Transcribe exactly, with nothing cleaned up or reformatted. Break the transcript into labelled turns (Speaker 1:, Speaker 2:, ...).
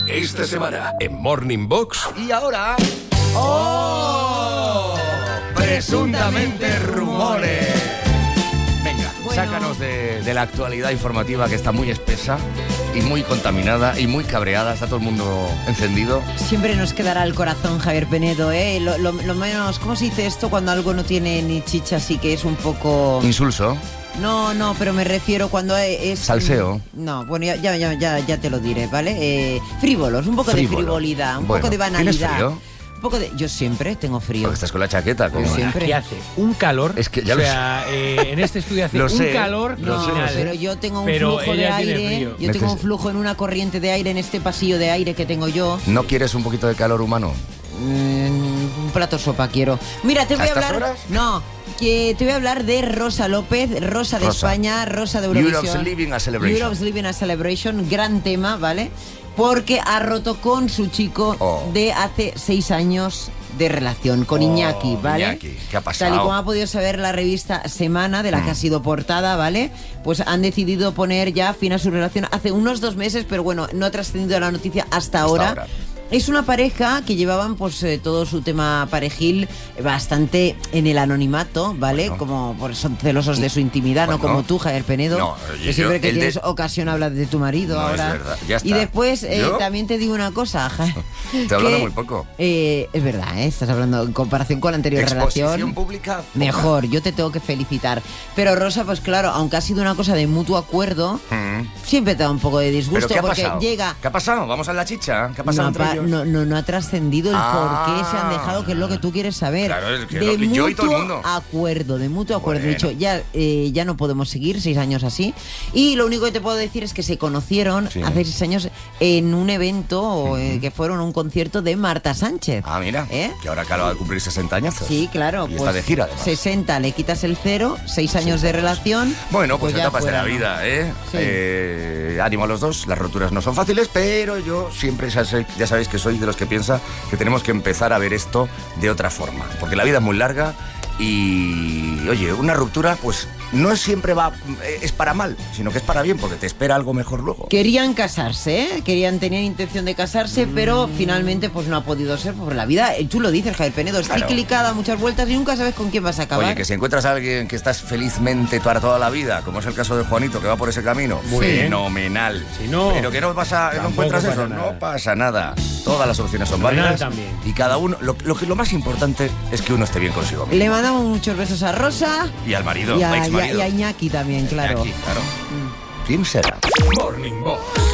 Speaker 1: Esta semana en Morning Box.
Speaker 2: Y ahora... ¡Oh! Presuntamente rumores. Venga, bueno. Sácanos de, de la actualidad informativa que está muy espesa y muy contaminada y muy cabreada. Está todo el mundo encendido.
Speaker 3: Siempre nos quedará el corazón, Javier Penedo, ¿eh? Lo, lo, lo menos, ¿cómo se dice esto cuando algo no tiene ni chicha, así que es un poco...
Speaker 2: Insulso.
Speaker 3: No, no, pero me refiero cuando es...
Speaker 2: Salseo.
Speaker 3: No, bueno, ya, ya, ya, ya te lo diré, ¿vale? Eh, frívolos, un poco
Speaker 2: Frívolo.
Speaker 3: de frivolidad, un
Speaker 2: bueno,
Speaker 3: poco de banalidad.
Speaker 2: ¿Tienes frío?
Speaker 3: Un poco de... Yo siempre tengo frío.
Speaker 2: Porque estás con la chaqueta. Como...
Speaker 3: siempre.
Speaker 4: Aquí hace un calor.
Speaker 2: Es que ya
Speaker 4: o
Speaker 2: lo
Speaker 4: sea, eh, en este estudio hace
Speaker 2: lo
Speaker 4: un
Speaker 2: sé,
Speaker 4: calor.
Speaker 2: lo
Speaker 3: No,
Speaker 2: sé, lo sé.
Speaker 3: pero yo tengo un
Speaker 4: Pero
Speaker 3: flujo de
Speaker 4: ella tiene
Speaker 3: aire.
Speaker 4: frío.
Speaker 3: Yo tengo
Speaker 2: Neces-
Speaker 3: un flujo en una corriente de aire en este pasillo de aire que tengo yo.
Speaker 2: ¿No quieres un poquito de calor humano?
Speaker 3: Mm, un plato sopa quiero. Mira, te voy
Speaker 2: ¿A
Speaker 3: a
Speaker 2: estas
Speaker 3: hablar.
Speaker 2: horas?
Speaker 3: No, que te voy a hablar de Rosa López, Rosa de
Speaker 2: Rosa.
Speaker 3: España, Rosa de Eurovisión.
Speaker 2: Europe's Living a Celebration.
Speaker 3: Europe's Living a Celebration, gran tema, ¿vale? Porque ha roto con su chico
Speaker 2: Oh.
Speaker 3: de hace seis años de relación, con
Speaker 2: Oh,
Speaker 3: Iñaki, ¿vale?
Speaker 2: Iñaki, ¿qué ha pasado?
Speaker 3: Tal y como ha podido saber la revista Semana, de la que ha sido portada, ¿vale? Pues han decidido poner ya fin a su relación hace unos dos meses, pero bueno, no ha trascendido la noticia hasta, ahora.
Speaker 2: ahora.
Speaker 3: Es una pareja que llevaban pues eh, todo su tema parejil bastante en el anonimato, ¿vale?
Speaker 2: Bueno.
Speaker 3: Como por son celosos de su intimidad,
Speaker 2: Bueno.
Speaker 3: no como tú, Javier Penedo.
Speaker 2: No,
Speaker 3: que
Speaker 2: yo-
Speaker 3: siempre que
Speaker 2: el de-
Speaker 3: tienes ocasión hablas de tu marido
Speaker 2: No,
Speaker 3: ahora.
Speaker 2: es verdad, ya está.
Speaker 3: Y después eh,
Speaker 2: ¿Yo?
Speaker 3: también te digo una cosa, Ja-
Speaker 2: Te he hablado
Speaker 3: que,
Speaker 2: muy poco.
Speaker 3: eh, es verdad, ¿eh? Estás hablando en comparación con la anterior
Speaker 2: Exposición
Speaker 3: relación.
Speaker 2: pública. poca.
Speaker 3: Mejor, yo te tengo que felicitar. Pero Rosa, pues claro, aunque ha sido una cosa de mutuo acuerdo,
Speaker 2: Mm.
Speaker 3: siempre te da un poco de
Speaker 2: ¿Pero
Speaker 3: disgusto
Speaker 2: qué ha
Speaker 3: porque
Speaker 2: pasado?
Speaker 3: llega...
Speaker 2: ¿Qué ha pasado? Vamos a la chicha. ¿Qué ha
Speaker 3: No,
Speaker 2: pasado
Speaker 3: ha
Speaker 2: entre
Speaker 3: pa-
Speaker 2: ellos?
Speaker 3: no, no, no ha trascendido el
Speaker 2: Ah.
Speaker 3: por qué se han dejado, que es lo que tú quieres saber.
Speaker 2: Claro, es que
Speaker 3: de
Speaker 2: lo- yo y todo el
Speaker 3: mutuo
Speaker 2: mundo.
Speaker 3: acuerdo, de mutuo acuerdo.
Speaker 2: Bueno.
Speaker 3: He dicho, ya, eh, ya no podemos seguir seis años así. Y lo único que te puedo decir es que se conocieron
Speaker 2: Sí.
Speaker 3: hace seis años en un evento o, eh, que fueron un concierto de Marta Sánchez.
Speaker 2: Ah, mira.
Speaker 3: ¿Eh?
Speaker 2: Que ahora acaba de cumplir sesenta añazos.
Speaker 3: Sí, claro.
Speaker 2: Y
Speaker 3: pues
Speaker 2: está de gira, además.
Speaker 3: sesenta, le quitas el cero, seis años de relación.
Speaker 2: Bueno, pues,
Speaker 3: ya
Speaker 2: etapas de
Speaker 3: fuera,
Speaker 2: la
Speaker 3: ¿no?
Speaker 2: vida, ¿eh?
Speaker 3: Sí.
Speaker 2: Eh, Ánimo a los dos, las roturas no son fáciles, pero yo siempre ya, sé- ya sabéis que soy de los que piensa que tenemos que empezar a ver esto de otra forma, porque la vida es muy larga y, oye, una ruptura pues no es siempre va es para mal, sino que es para bien, porque te espera algo mejor luego.
Speaker 3: Querían casarse, ¿eh? Querían, tenían intención de casarse, pero finalmente pues no ha podido ser, porque la vida, eh, tú lo dices, Javier Penedo, es
Speaker 2: Claro.
Speaker 3: ciclica, da muchas vueltas y nunca sabes con quién vas a acabar.
Speaker 2: Oye, que si encuentras a alguien que estás felizmente para toda la vida, como es el caso de Juanito, que va por ese camino,
Speaker 4: Muy bien.
Speaker 2: fenomenal.
Speaker 4: Si no,
Speaker 2: pero que no pasa, no
Speaker 4: tampoco
Speaker 2: encuentras
Speaker 4: pasa
Speaker 2: eso,
Speaker 4: nada.
Speaker 2: no pasa nada. Todas las opciones son
Speaker 4: Fenomenal
Speaker 2: válidas
Speaker 4: también.
Speaker 2: y cada uno, lo, lo que lo más importante es que uno esté bien consigo mismo.
Speaker 3: Le mandamos muchos besos a Rosa
Speaker 2: Y al marido,
Speaker 3: y a,
Speaker 2: ex
Speaker 3: y a-
Speaker 2: marido.
Speaker 3: y a Iñaki también, claro.
Speaker 2: claro. ¿Quién será?
Speaker 1: Morning Box